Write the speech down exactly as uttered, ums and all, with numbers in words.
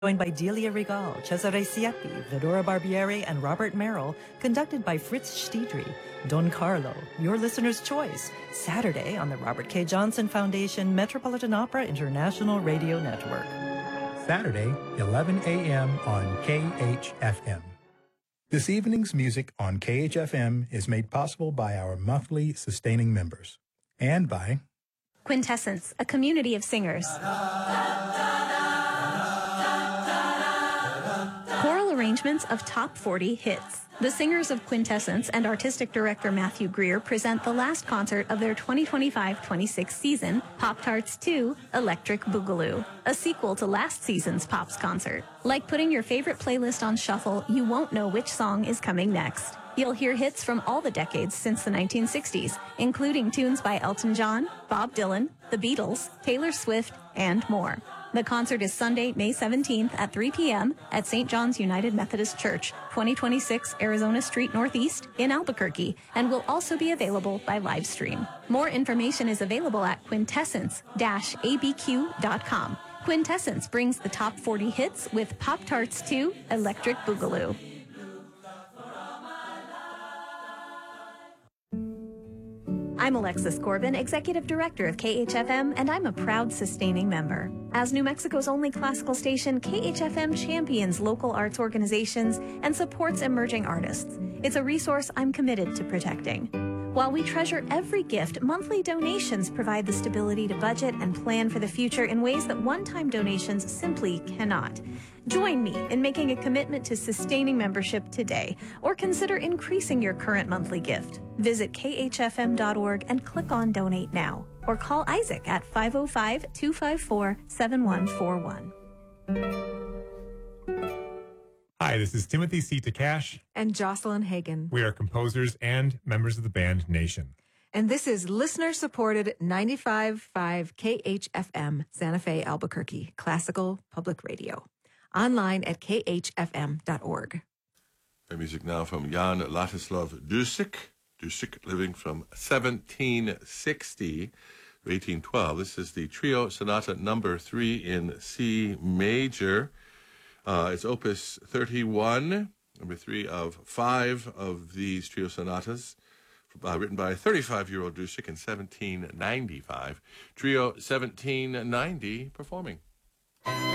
Joined by Delia Regal, Cesare Siepi, Vidora Barbieri, and Robert Merrill, conducted by Fritz Stiedry. Don Carlo, your listener's choice, Saturday on the Robert K. Johnson Foundation Metropolitan Opera International Radio Network. Saturday, eleven a.m. on K H F M. This evening's music on K H F M is made possible by our monthly sustaining members and by Quintessence, a community of singers. Choral arrangements of top forty hits. The singers of Quintessence and artistic director Matthew Greer present the last concert of their twenty twenty-five twenty-six season, Pop-Tarts two, Electric Boogaloo, a sequel to last season's Pops concert. Like putting your favorite playlist on shuffle, you won't know which song is coming next. You'll hear hits from all the decades since the nineteen sixties, including tunes by Elton John, Bob Dylan, The Beatles, Taylor Swift, and more. The concert is Sunday, May seventeenth at three p.m. at Saint John's United Methodist Church, twenty twenty-six Arizona Street Northeast in Albuquerque, and will also be available by live stream. More information is available at quintessence dash a b q dot com. Quintessence brings the top forty hits with Pop-Tarts two, Electric Boogaloo. I'm Alexis Corbin, Executive Director of K H F M, and I'm a proud sustaining member. As New Mexico's only classical station, K H F M champions local arts organizations and supports emerging artists. It's a resource I'm committed to protecting. While we treasure every gift, monthly donations provide the stability to budget and plan for the future in ways that one-time donations simply cannot. Join me in making a commitment to sustaining membership today, or consider increasing your current monthly gift. Visit k h f m dot org and click on Donate Now, or call Isaac at five oh five, two five four, seven one four one. Hi, this is Timothy C. Takash. And Jocelyn Hagan. We are composers and members of the band Nation. And this is listener-supported ninety-five point five K H F M, Santa Fe, Albuquerque, classical public radio. Online at k h f m dot org. Our music now from Jan Ladislav Dusic. Dusic living from seventeen sixty to eighteen twelve. This is the trio sonata number three in C major. Uh, it's opus thirty-one, number three of five of these trio sonatas, uh, written by thirty-five-year-old Dusic in seventeen ninety-five. Trio seventeen ninety performing.